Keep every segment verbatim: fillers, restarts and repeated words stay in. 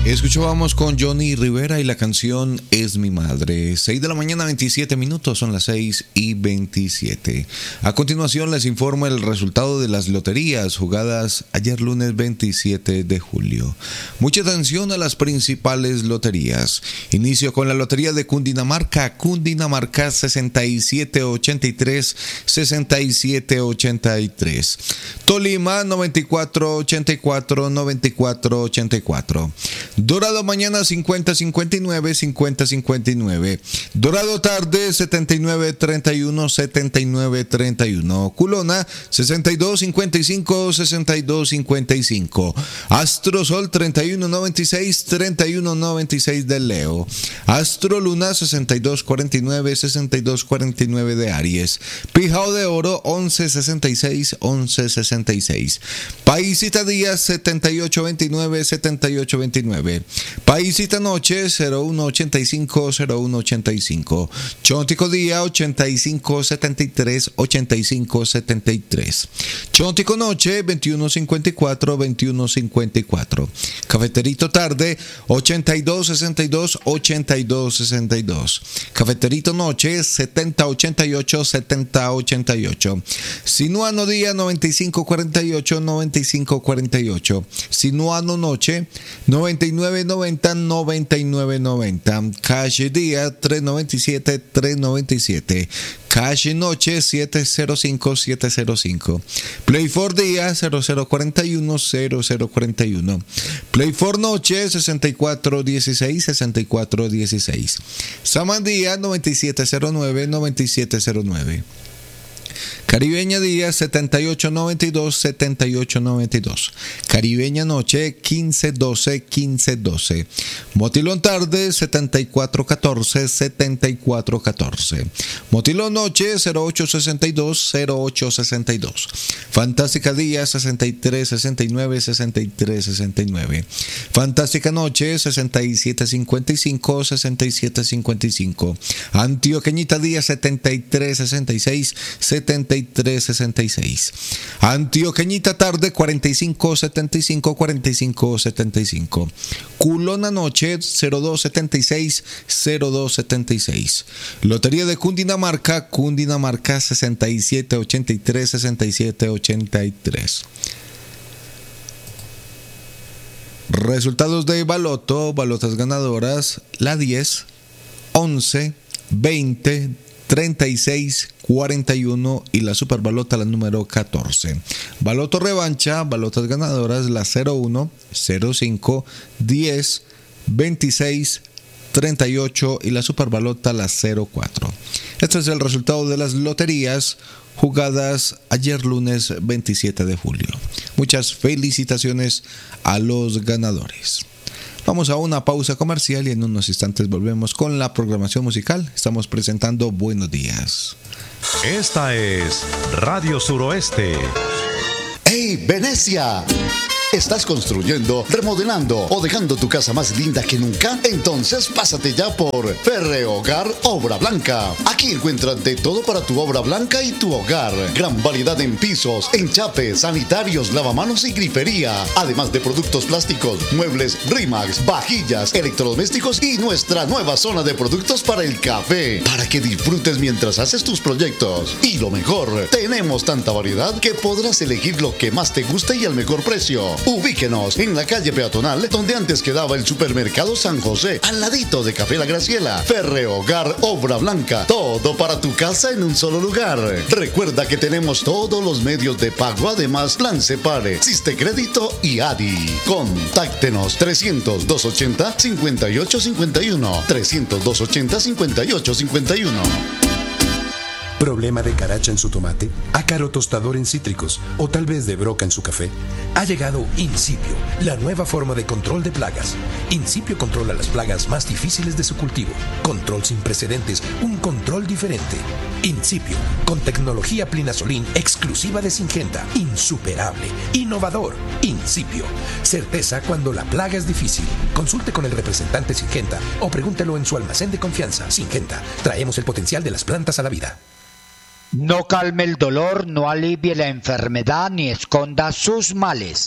Escuchábamos con Johnny Rivera y la canción Es mi madre. seis de la mañana, veintisiete minutos, son las seis y veintisiete. A continuación les informo el resultado de las loterías jugadas ayer lunes veintisiete de julio. Mucha atención a las principales loterías. Inicio con la lotería de Cundinamarca. Cundinamarca sesenta y siete ochenta y tres, sesenta y siete ochenta y tres. Tolima noventa y cuatro ochenta y cuatro, noventa y cuatro ochenta y cuatro. Dorado mañana cincuenta cincuenta y nueve, cincuenta cincuenta y nueve. Dorado tarde setenta y nueve treinta y uno, setenta y nueve treinta y uno. Culona sesenta y dos cincuenta y cinco, sesenta y dos cincuenta y cinco. Astro Sol treinta y uno noventa y seis, treinta y uno noventa y seis de Leo. Astro Luna sesenta y dos cuarenta y nueve, sesenta y dos cuarenta y nueve de Aries. Pijao de Oro once sesenta y seis, once sesenta y seis. Paisita Díaz setenta y ocho veintinueve, setenta y ocho veintinueve. Paisita Noche cero uno ochenta y cinco, cero uno ochenta y cinco. Chontico Día ochenta y cinco setenta y tres, ochenta y cinco setenta y tres. Chontico Noche veintiuno cincuenta y cuatro, veintiuno cincuenta y cuatro. Cafeterito Tarde ochenta y dos sesenta y dos, ochenta y dos sesenta y dos. Cafeterito Noche setenta ochenta y ocho, setenta ochenta y ocho. Sinuano Día noventa y cinco cuarenta y ocho, noventa y cinco cuarenta y ocho. Sinuano Noche noventa y nueve noventa, noventa y nueve noventa. Calle Día tres noventa y siete, tres noventa y siete. Calle Noche siete cero cinco, siete cero cinco. Play for Día cero cero cuarenta y uno, cero cero cuarenta y uno. Play for Noche sesenta y cuatro dieciséis, sesenta y cuatro dieciséis. Samandía noventa y siete cero nueve, noventa y siete cero nueve. Caribeña Día setenta y ocho noventa y dos, setenta y ocho noventa y dos. Caribeña Noche quince doce, quince doce. Motilón Tarde setenta y cuatro catorce, setenta y cuatro catorce. Motilón Noche cero ocho sesenta y dos, cero ocho sesenta y dos. Fantástica Día sesenta y tres sesenta y nueve, sesenta y tres sesenta y nueve. Fantástica Noche sesenta y siete cincuenta y cinco, sesenta y siete cincuenta y cinco. Antioqueñita Día setenta y tres sesenta y seis, setenta y tres sesenta y seis. Antioqueñita Tarde cuarenta y cinco setenta y cinco, cuarenta y cinco setenta y cinco. Culona Noche cero dos setenta y seis, cero dos setenta y seis. Lotería de Cundinamarca. Cundinamarca sesenta y siete ochenta y tres, sesenta y siete ochenta y tres. Resultados de Baloto. Balotas ganadoras: la diez, once, veinte, treinta y seis, cuarenta y uno y la superbalota la número catorce. Baloto revancha, balotas ganadoras: la cero uno, cero cinco, diez, veintiséis, treinta y ocho y la superbalota la cero cuatro. Este es el resultado de las loterías jugadas ayer lunes veintisiete de julio. Muchas felicitaciones a los ganadores. Vamos a una pausa comercial y en unos instantes volvemos con la programación musical. Estamos presentando Buenos Días. Esta es Radio Suroeste. ¡Hey, Venecia! ¿Estás construyendo, remodelando o dejando tu casa más linda que nunca? Entonces pásate ya por Ferrehogar Obra Blanca. Aquí encuentras de todo para tu obra blanca y tu hogar. Gran variedad en pisos, enchapes, sanitarios, lavamanos y grifería. Además de productos plásticos, muebles Rimax, vajillas, electrodomésticos y nuestra nueva zona de productos para el café. Para que disfrutes mientras haces tus proyectos. Y lo mejor, tenemos tanta variedad que podrás elegir lo que más te guste y al mejor precio. Ubíquenos en la calle peatonal donde antes quedaba el supermercado San José, al ladito de Café La Graciela. Ferrehogar Obra Blanca, todo para tu casa en un solo lugar. Recuerda que tenemos todos los medios de pago, además Plan Separe, Siste Crédito y A D I. Contáctenos trescientos, doscientos ochenta, cincuenta y ocho cincuenta y uno, trescientos, doscientos ochenta, cincuenta y ocho cincuenta y uno. ¿Problema de caracha en su tomate? ¿Ácaro tostador en cítricos? ¿O tal vez de broca en su café? Ha llegado Incipio, la nueva forma de control de plagas. Incipio controla las plagas más difíciles de su cultivo. Control sin precedentes, un control diferente. Incipio, con tecnología Plinazolin exclusiva de Syngenta. Insuperable, innovador. Incipio, certeza cuando la plaga es difícil. Consulte con el representante Syngenta o pregúntelo en su almacén de confianza. Syngenta, traemos el potencial de las plantas a la vida. No calme el dolor, no alivie la enfermedad ni esconda sus males.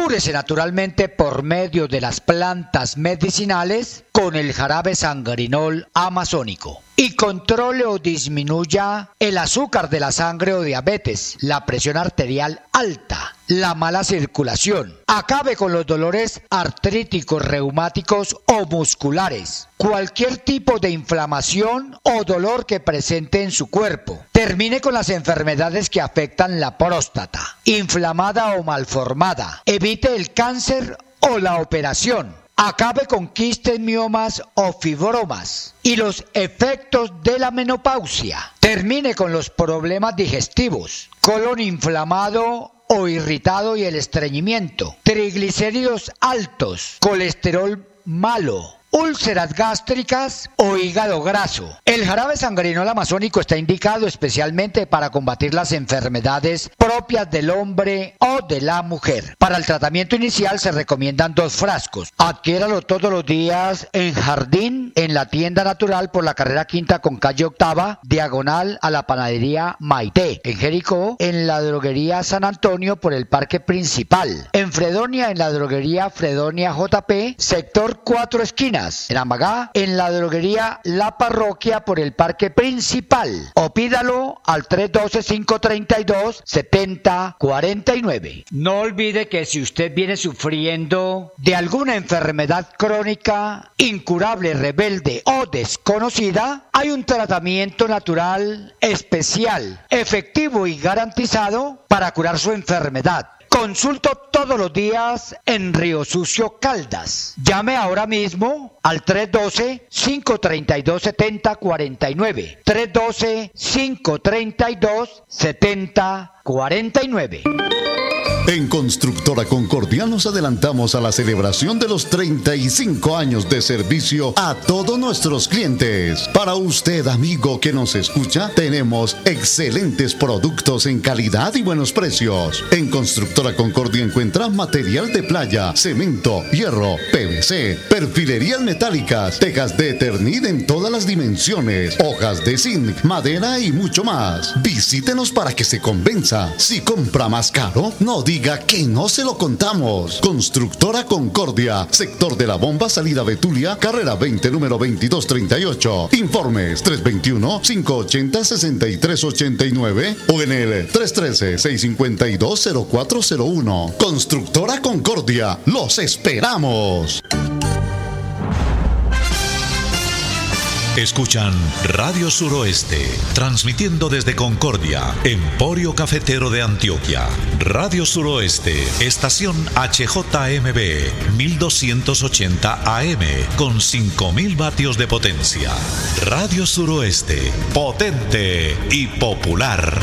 Cúrese naturalmente por medio de las plantas medicinales con el jarabe sangrinol amazónico y controle o disminuya el azúcar de la sangre o diabetes, la presión arterial alta, la mala circulación. Acabe con los dolores artríticos, reumáticos o musculares, cualquier tipo de inflamación o dolor que presente en su cuerpo. Termine con las enfermedades que afectan la próstata, inflamada o malformada. Evite el cáncer o la operación. Acabe con quistes, miomas o fibromas y los efectos de la menopausia. Termine con los problemas digestivos, colon inflamado o irritado y el estreñimiento, triglicéridos altos, colesterol malo, úlceras gástricas o hígado graso. El jarabe sangrinol amazónico está indicado especialmente para combatir las enfermedades propias del hombre o de la mujer. Para el tratamiento inicial se recomiendan dos frascos. Adquiéralo todos los días en Jardín, en la tienda natural por la carrera quinta con calle octava, diagonal a la panadería Maite. En Jericó, en la droguería San Antonio por el parque principal. En Fredonia, en la droguería Fredonia J P, sector cuatro esquinas. En Amagá, en la droguería La Parroquia por el parque principal. O pídalo al tres uno dos, cinco tres dos, siete cero cuatro nueve. No olvide que si usted viene sufriendo de alguna enfermedad crónica, incurable, rebelde o desconocida, hay un tratamiento natural especial, efectivo y garantizado para curar su enfermedad. Consulto todos los días en Río Sucio, Caldas. Llame ahora mismo al tres uno dos, cinco tres dos, siete cero cuatro nueve. tres uno dos, cinco tres dos, siete cero cuatro nueve. En Constructora Concordia nos adelantamos a la celebración de los treinta y cinco años de servicio a todos nuestros clientes. Para usted, amigo que nos escucha, tenemos excelentes productos en calidad y buenos precios. En Constructora Concordia encuentra material de playa, cemento, hierro, P V C, perfilerías metálicas, tejas de Eternit en todas las dimensiones, hojas de zinc, madera y mucho más. Visítenos para que se convenza. Si compra más caro, no diga que no se lo contamos. Constructora Concordia, sector de la Bomba, salida Betulia, carrera veinte, número veintidós treinta y ocho. Informes tres dos uno, cinco ocho cero, seis tres ocho nueve o en el tres uno tres, seis cinco dos, cero cuatro cero uno. Constructora Concordia, los esperamos. Escuchan Radio Suroeste, transmitiendo desde Concordia, Emporio Cafetero de Antioquia. Radio Suroeste, estación H J M B, mil doscientos ochenta A M, con cinco mil vatios de potencia. Radio Suroeste, potente y popular.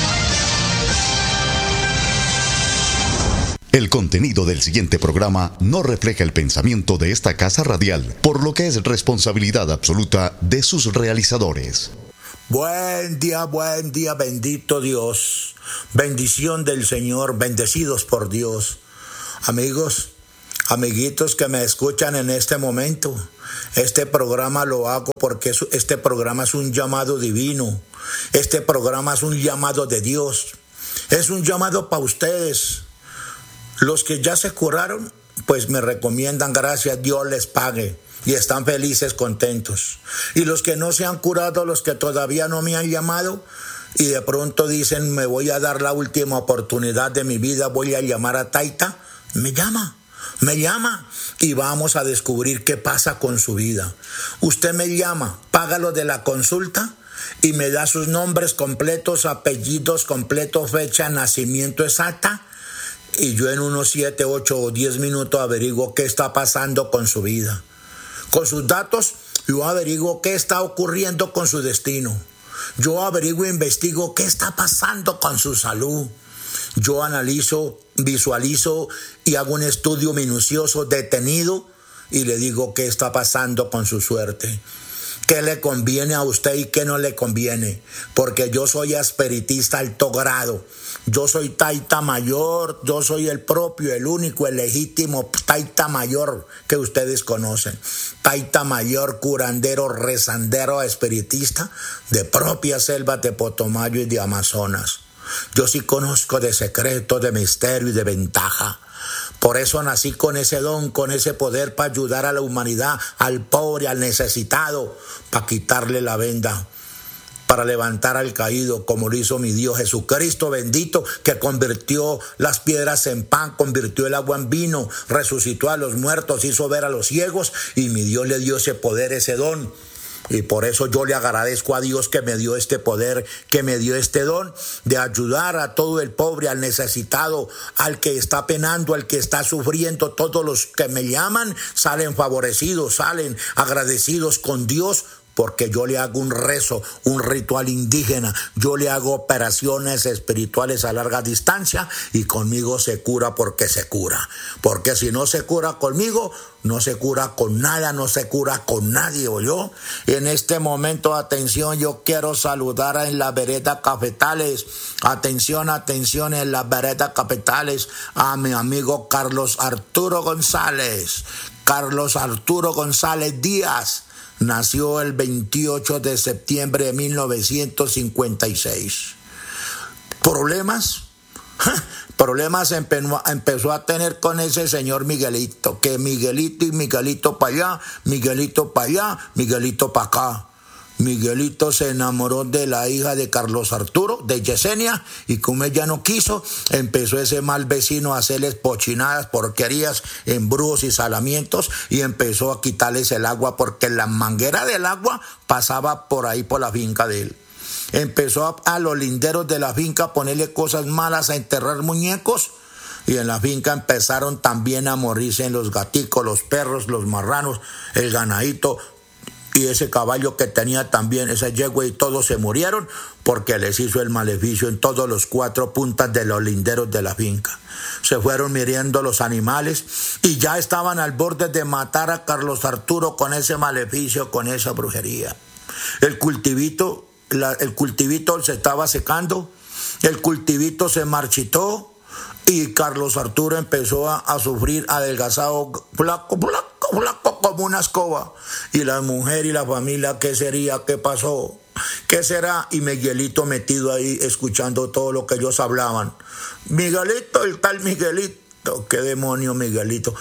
El contenido del siguiente programa no refleja el pensamiento de esta casa radial, por lo que es responsabilidad absoluta de sus realizadores. Buen día, buen día, bendito Dios. Bendición del Señor, bendecidos por Dios. Amigos, amiguitos que me escuchan en este momento, este programa lo hago porque este programa es un llamado divino. Este programa es un llamado de Dios. Es un llamado para ustedes. Los que ya se curaron, pues me recomiendan, gracias, Dios les pague. Y están felices, contentos. Y los que no se han curado, los que todavía no me han llamado, y de pronto dicen, me voy a dar la última oportunidad de mi vida, voy a llamar a Taita, me llama, me llama. Y vamos a descubrir qué pasa con su vida. Usted me llama, paga lo de la consulta, y me da sus nombres completos, apellidos completos, fecha, nacimiento exacta, y yo en unos siete, ocho o diez minutos averiguo qué está pasando con su vida. Con sus datos, yo averiguo qué está ocurriendo con su destino. Yo averiguo e investigo qué está pasando con su salud. Yo analizo, visualizo y hago un estudio minucioso, detenido, y le digo qué está pasando con su suerte. ¿Qué le conviene a usted y qué no le conviene? Porque yo soy espiritista alto grado. Yo soy Taita Mayor, yo soy el propio, el único, el legítimo Taita Mayor que ustedes conocen. Taita Mayor, curandero, rezandero, espiritista de propia selva de Potomayo y de Amazonas. Yo sí conozco de secreto, de misterio y de ventaja. Por eso nací con ese don, con ese poder para ayudar a la humanidad, al pobre, al necesitado, para quitarle la venda, para levantar al caído, como lo hizo mi Dios Jesucristo bendito, que convirtió las piedras en pan, convirtió el agua en vino, resucitó a los muertos, hizo ver a los ciegos, y mi Dios le dio ese poder, ese don. Y por eso yo le agradezco a Dios que me dio este poder, que me dio este don de ayudar a todo el pobre, al necesitado, al que está penando, al que está sufriendo. Todos los que me llaman salen favorecidos, salen agradecidos con Dios, porque yo le hago un rezo, un ritual indígena, yo le hago operaciones espirituales a larga distancia y conmigo se cura porque se cura. Porque si no se cura conmigo, no se cura con nada, no se cura con nadie, ¿oyó? En este momento, atención, yo quiero saludar en la vereda Cafetales, atención, atención, en la vereda Cafetales, a mi amigo Carlos Arturo González, Carlos Arturo González Díaz. Nació el veintiocho de septiembre de mil novecientos cincuenta y seis. ¿Problemas? Problemas empe- empezó a tener con ese señor Miguelito, que Miguelito y Miguelito para allá, Miguelito para allá, Miguelito para acá. Miguelito se enamoró de la hija de Carlos Arturo, de Yesenia, y como ella no quiso, empezó ese mal vecino a hacerles pochinadas, porquerías, embrujos y salamientos, y empezó a quitarles el agua, porque la manguera del agua pasaba por ahí por la finca de él. Empezó a, a los linderos de la finca a ponerle cosas malas, a enterrar muñecos, y en la finca empezaron también a morirse en los gaticos, los perros, los marranos, el ganadito, y ese caballo que tenía también, esa yegua, y todos se murieron porque les hizo el maleficio en todos los cuatro puntas de los linderos de la finca. Se fueron muriendo los animales y ya estaban al borde de matar a Carlos Arturo con ese maleficio, con esa brujería. El cultivito, la, el cultivito se estaba secando, el cultivito se marchitó y Carlos Arturo empezó a, a sufrir, adelgazado, flaco, flaco, flaco como una escoba. Y la mujer y la familia, ¿qué sería? ¿Qué pasó? ¿Qué será? Y Miguelito metido ahí escuchando todo lo que ellos hablaban. Miguelito, el tal Miguelito. ¿Qué demonio Miguelito?